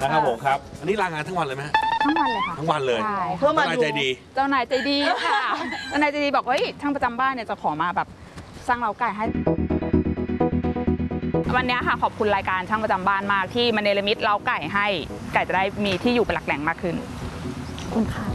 นะครับผมครับอันนี้ลางานทั้งวันเลยไหมทั้งวันเลยค่ะทั้งวันเลยใช่เพื่อมาดูใจดีเจ้านายใจดีค่ะเจ้านายใจดีบอกเฮ้ยช่างประจำบ้านเนี่ยจะขอมาแบบสร้างเล้าไก่ให้วันนี้ค่ะขอบคุณรายการช่างประจำบ้านมากที่มาเนรมิตเล้าไก่ให้ไก่จะได้มีที่อยู่เป็นหลักแหล่งมากขึ้นขอบคุณค่ะ